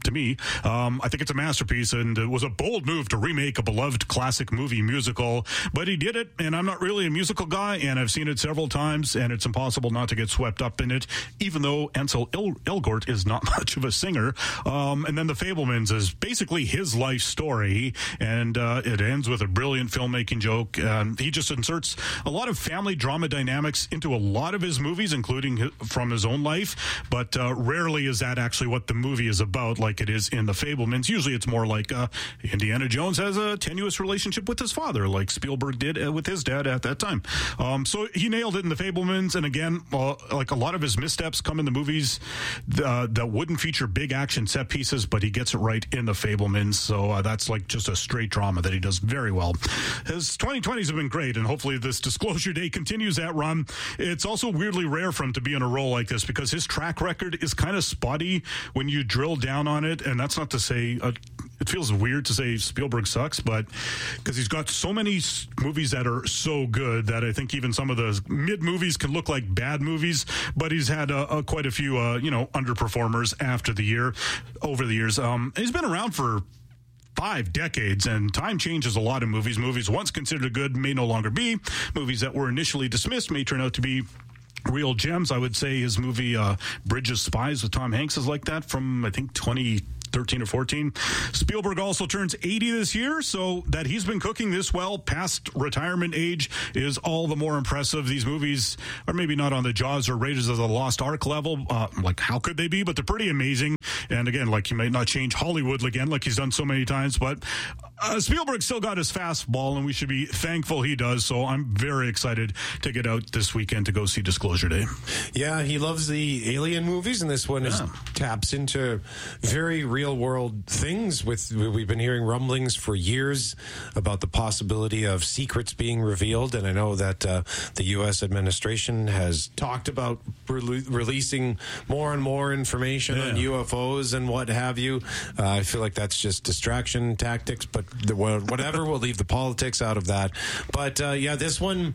to me. Um, I think it's a masterpiece, and it was a bold move to remake a beloved classic movie musical, but he did it, and I'm not really a musical guy, and I've seen it several times, and it's impossible not to get swept up in it, even though Ansel El- Elgort is not much of a singer. Um, and then The Fabelmans is basically his life story, and uh, it ends with a brilliant filmmaking joke. Um, he just inserts a lot of family drama dynamics into a lot of his movies, including his, from his own life, but uh, rarely is that actually what the movie is about, like it is in The Fabelmans. Usually it's more like uh, Indiana Jones has a tenuous relationship with his father, like Spielberg did uh, with his dad at that time. Um, so he nailed it in The Fabelmans, and again, uh, like a lot of his missteps come in the movies uh, that wouldn't feature big action set pieces, but he gets it right in The Fabelmans, so uh, that's like just a straight drama that he does very well. His twenty twenties have been great, and hopefully this Disclosure Day continues that run. It's also weirdly rare for him to be in a role like this, because his track record is kind of spotty when you drill down on it, and that's not to say uh, it feels weird to say Spielberg sucks, but because he's got so many movies that are so good that I think even some of the mid movies can look like bad movies, but he's had uh, uh, quite a few uh, you know underperformers after the year over the years. Um, he's been around for five decades, and time changes a lot in movies. Movies once considered good may no longer be. Movies that were initially dismissed may turn out to be real gems. I would say his movie uh, Bridge of Spies with Tom Hanks is like that, from I think twenty thirteen or fourteen. Spielberg also turns eighty this year, so that he's been cooking this well past retirement age is all the more impressive. These movies are maybe not on the Jaws or Raiders of the Lost Ark level, uh, like how could they be, but they're pretty amazing. And again, like he might not change Hollywood again like he's done so many times, but uh, Spielberg still got his fastball, and we should be thankful he does. So I'm very excited to get out this weekend to go see Disclosure Day. Yeah, he loves the alien movies, and this one yeah. is, taps into very real world things. With we've been hearing rumblings for years about the possibility of secrets being revealed, and I know that uh, the U S administration has talked about re- releasing more and more information yeah. on U F Os and what have you. Uh, I feel like that's just distraction tactics, but the, whatever, we'll leave the politics out of that. But uh, yeah, this one,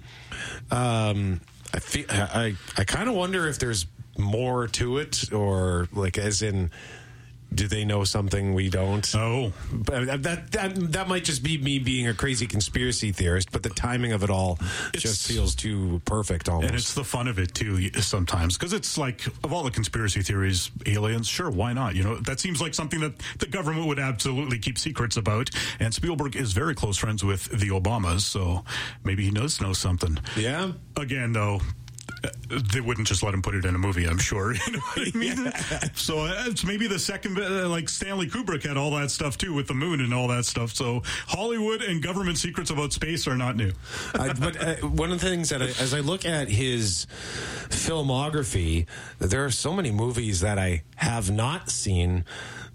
um, I feel I I kind of wonder if there's more to it, or like as in, do they know something we don't? Oh, but that that that might just be me being a crazy conspiracy theorist. But the timing of it all it's, just feels too perfect, almost. And it's the fun of it too, sometimes, because it's like, of all the conspiracy theories, aliens, sure, why not? You know, that seems like something that the government would absolutely keep secrets about. And Spielberg is very close friends with the Obamas, so maybe he does know something. Yeah. Again, though, they wouldn't just let him put it in a movie, I'm sure. You know what I mean? Yeah. So it's maybe the second, uh, like Stanley Kubrick had all that stuff too, with the moon and all that stuff. So Hollywood and government secrets about space are not new. uh, but uh, one of the things that I, as I look at his filmography, there are so many movies that I have not seen.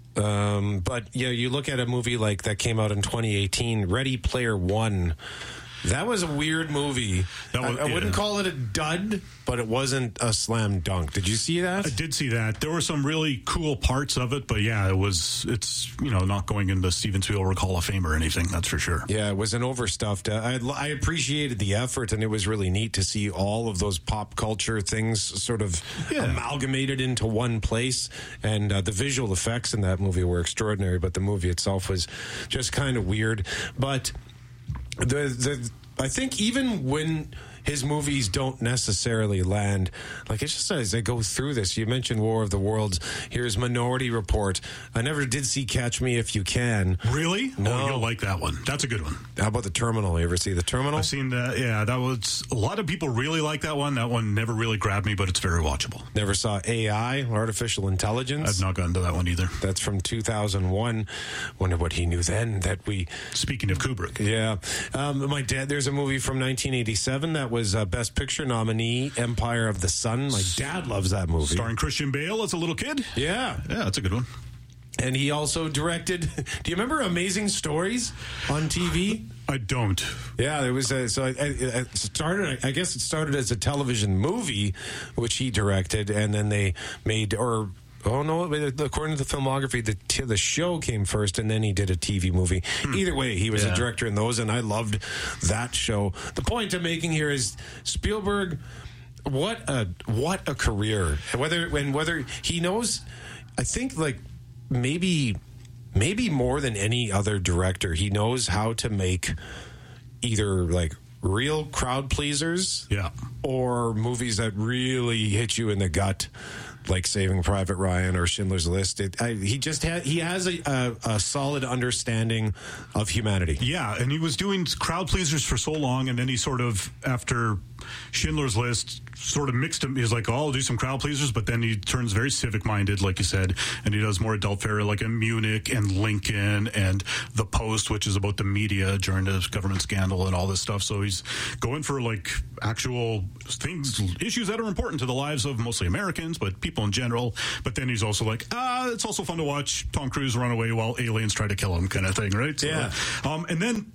Um, but yeah, you look at a movie like that came out in twenty eighteen, Ready Player One. That was a weird movie. That was, I, I yeah. wouldn't call it a dud, but it wasn't a slam dunk. Did you see that? I did see that. There were some really cool parts of it, but yeah, it was, it's, you know, not going into Steven Spielberg Hall of Fame or anything, that's for sure. Yeah, it was an overstuffed. Uh, I, I appreciated the effort, and it was really neat to see all of those pop culture things sort of yeah. amalgamated into one place. And uh, the visual effects in that movie were extraordinary, but the movie itself was just kind of weird. But The the I think even when his movies don't necessarily land, like it's just as I go through this, you mentioned War of the Worlds. Here's Minority Report. I never did see Catch Me If You Can. Really? No. Oh, you'll like that one. That's a good one. How about The Terminal? You ever see The Terminal? I've seen that. Yeah, that was, a lot of people really like that one. That one never really grabbed me, but it's very watchable. Never saw A I, Artificial Intelligence. I've not gotten to that one either. That's from two thousand one. Wonder what he knew then that we... Speaking of Kubrick. Yeah. Um, my dad, there's a movie from nineteen eighty-seven that was uh, Best Picture nominee, Empire of the Sun. My dad loves that movie. Starring Christian Bale as a little kid? Yeah. Yeah, that's a good one. And he also directed, do you remember Amazing Stories on T V? I don't. Yeah, there was a, so I, I started, I guess it started as a television movie, which he directed, and then they made, or... Oh, no, according to the filmography, the t- the show came first, and then he did a T V movie. Hmm. Either way, he was yeah. a director in those, and I loved that show. The point I'm making here is Spielberg, what a what a career. Whether and whether he knows, I think, like, maybe maybe more than any other director, he knows how to make either like real crowd pleasers, yeah, or movies that really hit you in the gut, like Saving Private Ryan or Schindler's List. It, I, he just had he has a, a, a solid understanding of humanity. Yeah, and he was doing crowd pleasers for so long, and then he sort of, after Schindler's List, sort of mixed him. He's like, oh, I'll do some crowd pleasers, but then he turns very civic minded, like you said, and he does more adult fare, like in Munich and Lincoln and The Post, which is about the media during the government scandal and all this stuff. So he's going for like actual things, issues that are important to the lives of mostly Americans, but people in general. But then he's also like, ah, it's also fun to watch Tom Cruise run away while aliens try to kill him, kind of thing, right? So, yeah. Um, and then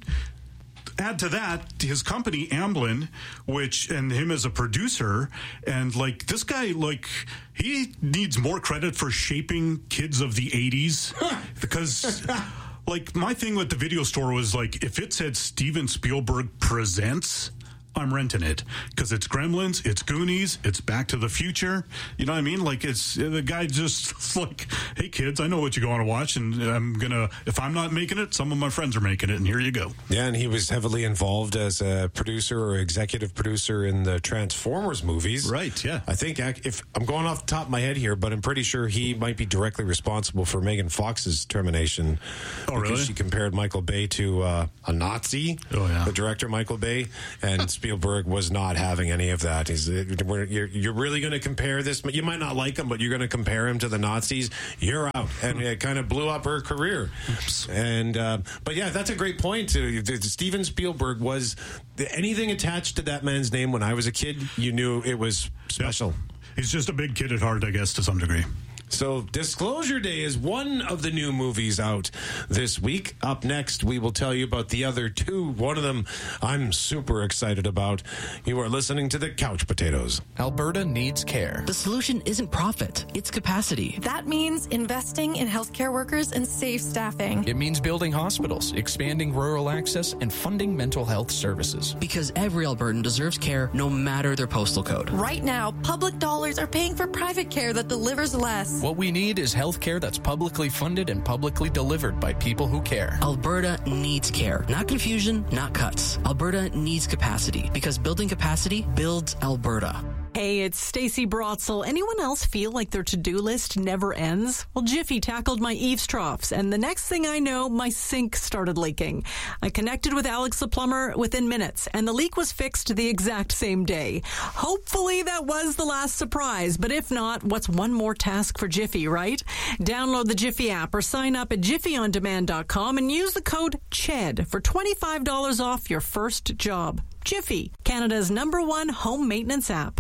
add to that his company Amblin, which, and him as a producer, and like this guy, like he needs more credit for shaping kids of the eighties because like my thing with the video store was like, if it said Steven Spielberg presents, I'm renting it because it's Gremlins, it's Goonies, it's Back to the Future. You know what I mean? Like, it's the guy just like, hey kids, I know what you're going to watch, and I'm gonna, if I'm not making it, some of my friends are making it, and here you go. Yeah, and he was heavily involved as a producer or executive producer in the Transformers movies. Right, yeah. I think, if I'm going off the top of my head here, but I'm pretty sure he might be directly responsible for Megan Fox's termination. Oh, because really? she compared Michael Bay to uh, a Nazi. Oh, yeah. The director, Michael Bay, and Spielberg was not having any of that. He's, you're, you're really going to compare this? You might not like him, but you're going to compare him to the Nazis? You're out. And it kind of blew up her career. Oops. And uh, but yeah, that's a great point. Steven Spielberg was, anything attached to that man's name when I was a kid, you knew it was special. He's just a big kid at heart, I guess, to some degree. So Disclosure Day is one of the new movies out this week. Up next, we will tell you about the other two. One of them I'm super excited about. You are listening to the Couch Potatoes. Alberta needs care. The solution isn't profit, it's capacity. That means investing in healthcare workers and safe staffing. It means building hospitals, expanding rural access, and funding mental health services. Because every Albertan deserves care no matter their postal code. Right now, public dollars are paying for private care that delivers less. What we need is health care that's publicly funded and publicly delivered by people who care. Alberta needs care. Not confusion, not cuts. Alberta needs capacity, because building capacity builds Alberta. Hey, it's Stacey Brotzel. Anyone else feel like their to-do list never ends? Well, Jiffy tackled my eaves troughs, and the next thing I know, my sink started leaking. I connected with Alex the plumber within minutes, and the leak was fixed the exact same day. Hopefully that was the last surprise, but if not, what's one more task for Jiffy, right? Download the Jiffy app or sign up at jiffy on demand dot com and use the code C H E D for twenty-five dollars off your first job. Jiffy, Canada's number one home maintenance app.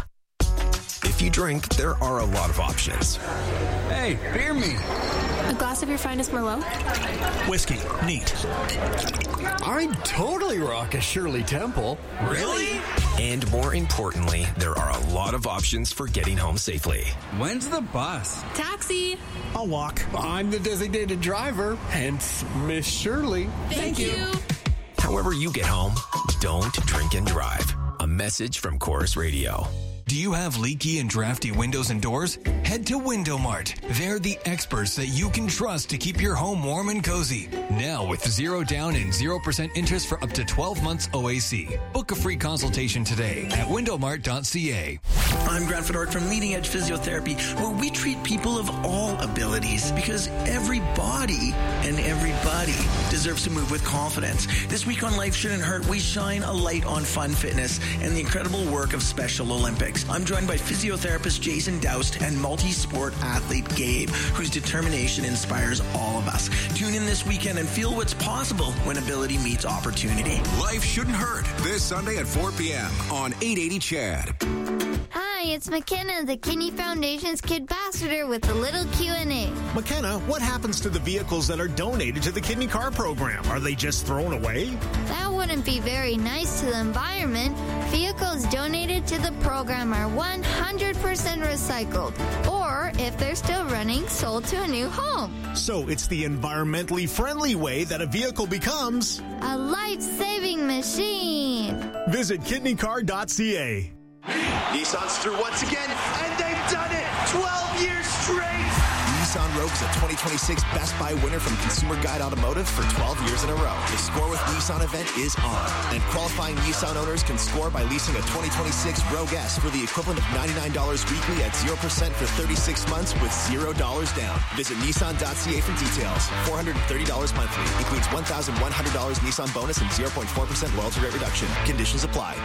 If you drink, there are a lot of options. Hey, beer me. A glass of your finest Merlot? Whiskey. Neat. I'd totally rock a Shirley Temple. Really? And more importantly, there are a lot of options for getting home safely. When's the bus? Taxi. I'll walk. I'm the designated driver, hence Miss Shirley. Thank, Thank you. you. However you get home, don't drink and drive. A message from Chorus Radio. Do you have leaky and drafty windows and doors? Head to Window Mart. They're the experts that you can trust to keep your home warm and cozy. Now with zero down and zero percent interest for up to twelve months O A C. Book a free consultation today at window mart dot c a. I'm Grant Fedork from Leading Edge Physiotherapy, where we treat people of all abilities because every body and everybody deserves to move with confidence. This week on Life Shouldn't Hurt, we shine a light on fun fitness and the incredible work of Special Olympics. I'm joined by physiotherapist Jason Doust and multi-sport athlete Gabe, whose determination inspires all of us. Tune in this weekend and feel what's possible when ability meets opportunity. Life Shouldn't Hurt, this Sunday at four p.m. on eight eighty C H E D. Hi, it's McKenna, the Kidney Foundation's Kidbassador with a little Q and A. McKenna, what happens to the vehicles that are donated to the Kidney Car Program? Are they just thrown away? That wouldn't be very nice to the environment. Vehicles donated to the program are one hundred percent recycled, or if they're still running, sold to a new home. So it's the environmentally friendly way that a vehicle becomes a life-saving machine. Visit kidney car dot c a. Nissan's through once again, and they've done it! twelve years straight! Nissan Rogue is a twenty twenty-six Best Buy winner from Consumer Guide Automotive for twelve years in a row. The Score with Nissan event is on, and qualifying Nissan owners can score by leasing a twenty twenty-six Rogue S for the equivalent of ninety-nine dollars weekly at zero percent for thirty-six months with zero dollars down. Visit Nissan dot C A for details. four hundred thirty dollars monthly. Includes one thousand one hundred dollars Nissan bonus and zero point four percent loyalty rate reduction. Conditions apply.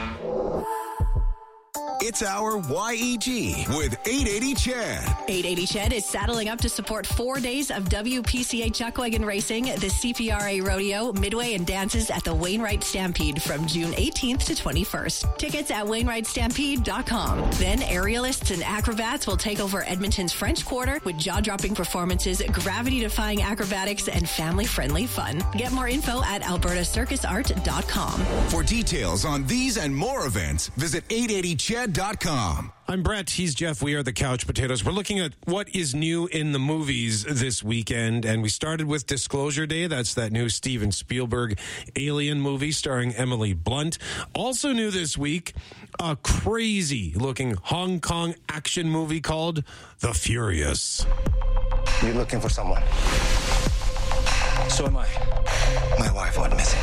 It's our Y E G with eight eighty Chad. eight eighty Chad is saddling up to support four days of W P C A Chuckwagon Racing, the C P R A Rodeo, Midway, and dances at the Wainwright Stampede from June eighteenth to twenty-first. Tickets at wainwright stampede dot com. Then aerialists and acrobats will take over Edmonton's French Quarter with jaw-dropping performances, gravity-defying acrobatics, and family-friendly fun. Get more info at alberta circus art dot com. For details on these and more events, visit eight eighty chad dot com. I'm Brett. He's Jeff. We are the Couch Potatoes. We're looking at what is new in the movies this weekend, and we started with Disclosure Day. That's that new Steven Spielberg Alien movie starring Emily Blunt. Also new this week, a crazy-looking Hong Kong action movie called The Furious. You're looking for someone. So am I. My wife went missing.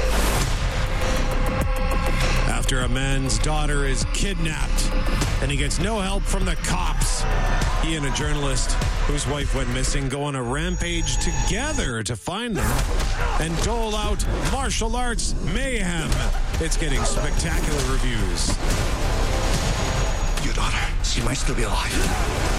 After a man's daughter is kidnapped and he gets no help from the cops, he and a journalist whose wife went missing go on a rampage together to find them and dole out martial arts mayhem. It's getting spectacular reviews. Your daughter, she might still be alive.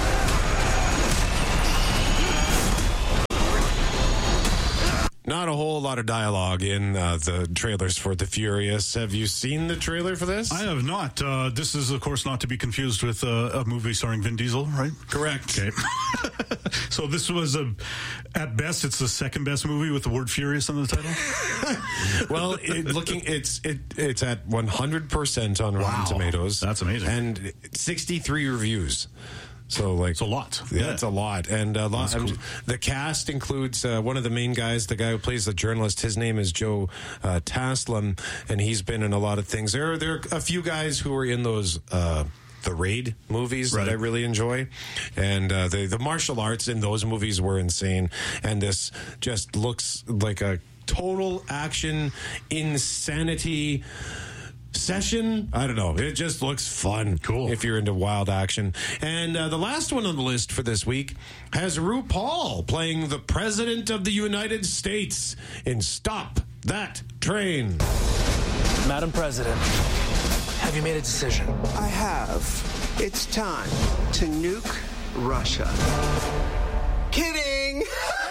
Not a whole lot of dialogue in uh, the trailers for The Furious. Have you seen the trailer for this? I have not. Uh, this is, of course, not to be confused with uh, a movie starring Vin Diesel, right? Correct. Okay. So this was, a, at best, it's the second best movie with the word Furious on the title? Well, it, looking, it's it it's at one hundred percent on Rotten Wow. Tomatoes. That's amazing. And sixty-three reviews. So, like, it's a lot. Yeah, Yeah. it's a lot. And a lot, Cool. the cast includes uh, one of the main guys, the guy who plays the journalist. His name is Joe uh, Taslim, and he's been in a lot of things. There, there are a few guys who are in those. Uh, the Raid movies Right. that I really enjoy, and uh, the the martial arts in those movies were insane. And this just looks like a total action insanity session. I don't know. It just looks fun. Cool. If you're into wild action. And uh, the last one on the list for this week has RuPaul playing the President of the United States in Stop That Train. Madam President, have you made a decision? I have. It's time to nuke Russia. Kidding!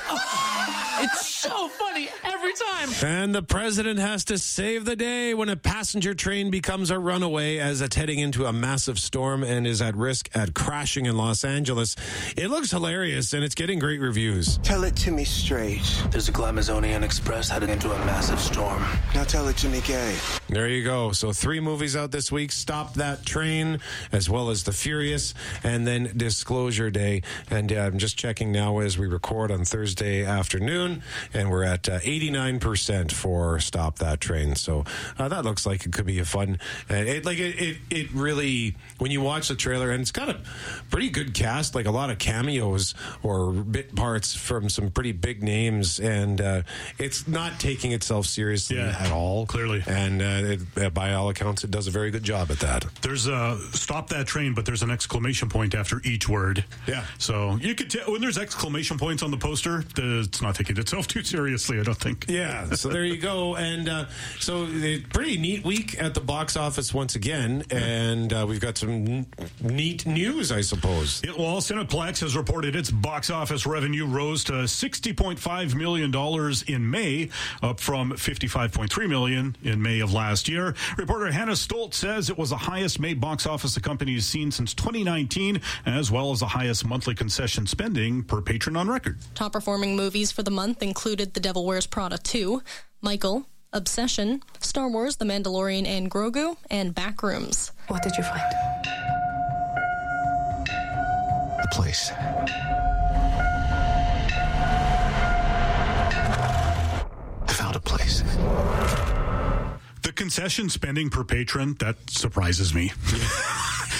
It's so funny every time. And the president has to save the day when a passenger train becomes a runaway as it's heading into a massive storm and is at risk at crashing in Los Angeles. It looks hilarious, and it's getting great reviews. Tell it to me straight. There's a Glamazonian Express heading into a massive storm. Now tell it to me gay. There you go. So three movies out this week. Stop That Train, as well as The Furious, and then Disclosure Day. And uh, I'm just checking now as we record on Thursday afternoon, and we're at uh, eighty-nine percent for Stop That Train. So uh, that looks like it could be a fun. Uh, it like it, it it really, when you watch the trailer, and it's got a pretty good cast, like a lot of cameos or bit parts from some pretty big names, and uh, it's not taking itself seriously Yeah, at all. clearly. And uh, it, uh, by all accounts, it does a very good job at that. There's a Stop That Train, but there's an exclamation point after each word. Yeah. So you could tell when there's exclamation points on the poster, the, it's not taking itself too seriously, I don't think. Yeah, so there you go. And uh, so a pretty neat week at the box office once again. And uh, we've got some n- neat news, I suppose. Yeah, well, Cineplex has reported its box office revenue rose to sixty point five million dollars in May, up from fifty-five point three million dollars in May of last year. Reporter Hannah Stoltz says it was the highest May box office the company has seen since twenty nineteen, as well as the highest monthly concession spending per patron on record. Top performing movies for the month included The Devil Wears Prada two, Michael, Obsession, Star Wars, The Mandalorian and Grogu, and Backrooms. What did you find? The place. I found a place. The concession spending per patron, that surprises me.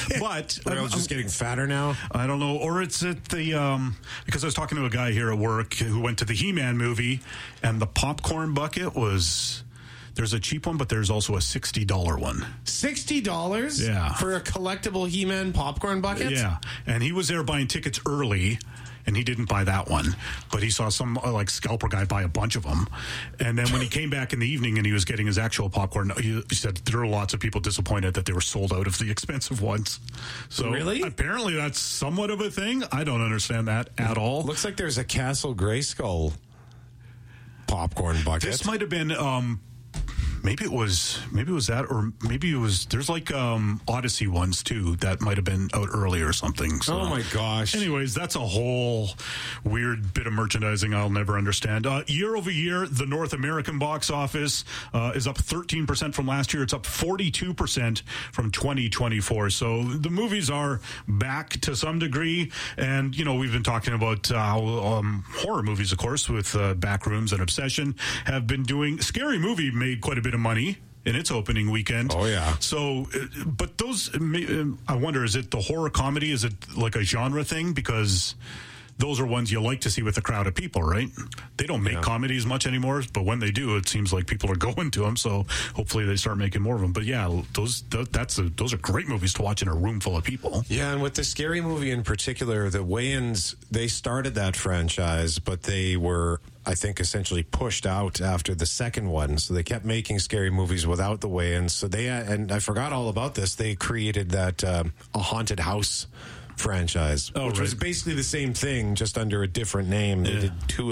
But They're all just getting fatter now. I don't know, or it's at the um, because I was talking to a guy here at work who went to the He-Man movie, and the popcorn bucket was. There's a cheap one, but there's also a sixty dollars one. sixty dollars? Yeah. For a collectible He-Man popcorn bucket? Yeah. And he was there buying tickets early, and he didn't buy that one. But he saw some, uh, like, scalper guy buy a bunch of them. And then when he came back in the evening and he was getting his actual popcorn, he, he said there were lots of people disappointed that they were sold out of the expensive ones. So really? Apparently that's somewhat of a thing. I don't understand that at all. Looks like there's a Castle Grayskull popcorn bucket. This might have been... Um, Maybe it was, maybe it was that, or maybe it was. There's like um, Odyssey ones too that might have been out early or something. So. Oh my gosh! Anyways, that's a whole weird bit of merchandising I'll never understand. Uh, year over year, the North American box office uh, is up thirteen percent from last year. It's up forty-two percent from twenty twenty-four. So the movies are back to some degree, and you know we've been talking about uh, how um, horror movies, of course, with uh, Backrooms and Obsession, have been doing. Scary Movie made quite a bit of money in its opening weekend. Oh, yeah. So, uh, but those, uh, I wonder, is it the horror comedy? Is it like a genre thing? Because those are ones you like to see with a crowd of people, right? They don't make yeah. comedies much anymore, but when they do, it seems like people are going to them. So hopefully they start making more of them. But yeah, those th- that's a, those are great movies to watch in a room full of people. Yeah, and with the Scary Movie in particular, the Wayans, they started that franchise, but they were, I think, essentially pushed out after the second one. So they kept making scary movies without the Wayans. So they, and I forgot all about this, they created that um, A Haunted House franchise, oh, which right. was basically the same thing, just under a different name. They yeah. did two